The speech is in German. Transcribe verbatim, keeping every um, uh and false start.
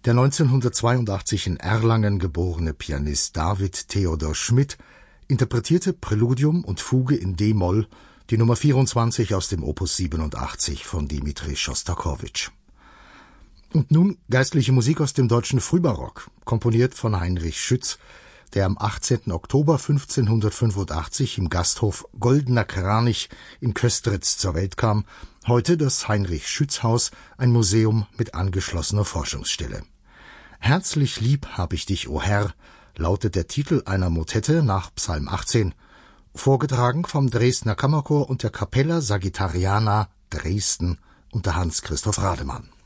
Der neunzehnhundertzweiundachtzig in Erlangen geborene Pianist David Theodor Schmidt interpretierte Präludium und Fuge in d-Moll, die Nummer vierundzwanzig aus dem Opus siebenundachtzig von Dmitri Schostakowitsch. Und nun geistliche Musik aus dem deutschen Frühbarock, komponiert von Heinrich Schütz, der am achtzehnten Oktober fünfzehnhundertfünfundachtzig im Gasthof Goldener Kranich in Köstritz zur Welt kam, heute das Heinrich-Schütz-Haus, ein Museum mit angeschlossener Forschungsstelle. »Herzlich lieb hab ich dich, o Herr«, lautet der Titel einer Motette nach Psalm achtzehn, vorgetragen vom Dresdner Kammerchor und der Capella Sagittariana Dresden unter Hans Christoph Rademann.